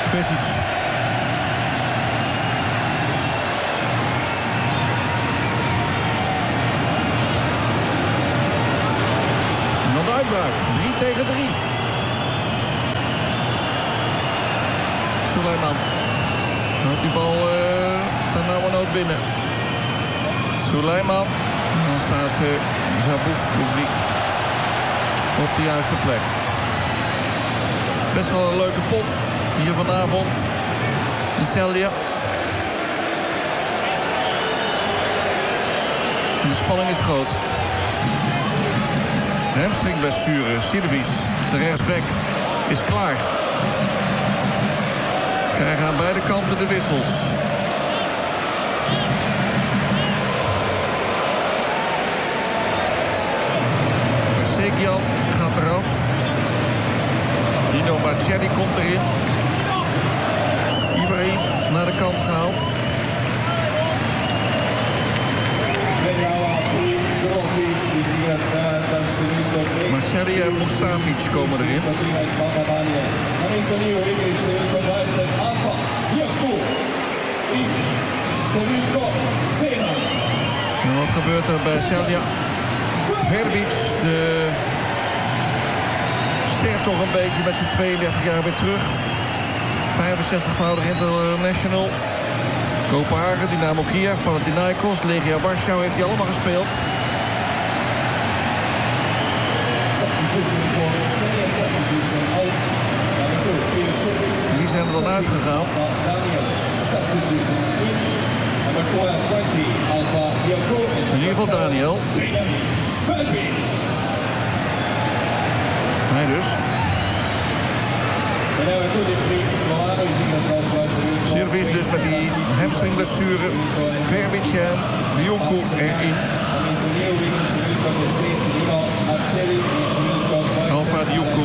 Kvesic. En dan de uitbraak. 3 tegen 3. Suleiman. Houdt die bal ternauwernood binnen. Suleiman. En dan staat Zabufkovic op de juiste plek. Best wel een leuke pot hier vanavond in Celje. En de spanning is groot. Hamstringblessure. Sidevic, de rechtsback, is klaar. Krijgen aan beide kanten de wissels. Sekian gaat eraf. Nino Marcelli komt erin. Ibrahim naar de kant gehaald. Marcelli en Mustafic komen erin. En wat gebeurt er bij Celje? Verbic, de sterft toch een beetje met zijn 32 jaar weer terug. 65-voudig international. Kopenhagen, Dynamo Kiev, Panathinaikos, Legia Warschau heeft hij allemaal gespeeld. Die zijn er dan uitgegaan. In ieder geval Daniel. Hij dus. Service dus met die hamstringblessure. Verbic en Dionku erin. Alfa Dionku.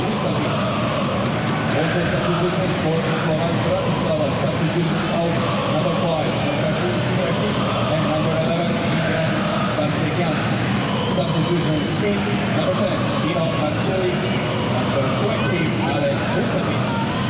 Substitutions in number 10, Dino Marcelli, number 20, Alek Mustafic.